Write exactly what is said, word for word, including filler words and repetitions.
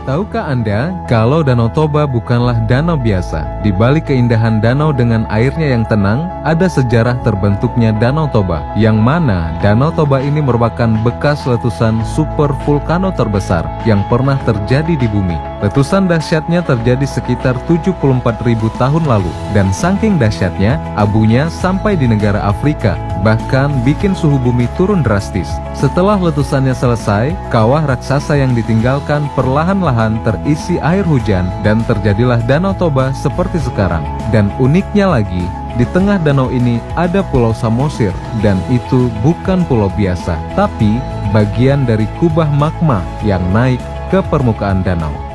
Tahukah Anda kalau Danau Toba bukanlah danau biasa? Di balik keindahan danau dengan airnya yang tenang, ada sejarah terbentuknya Danau Toba, yang mana Danau Toba ini merupakan bekas letusan super vulkano terbesar yang pernah terjadi di bumi. Letusan dahsyatnya terjadi sekitar tujuh puluh empat ribu tahun lalu, dan saking dahsyatnya, abunya sampai di negara Afrika, bahkan bikin suhu bumi turun drastis. Setelah letusannya selesai, kawah raksasa yang ditinggalkan perlahan-lahan terisi air hujan dan terjadilah Danau Toba seperti sekarang. Dan uniknya lagi, di tengah danau ini ada Pulau Samosir, dan itu bukan pulau biasa, tapi bagian dari kubah magma yang naik ke permukaan danau.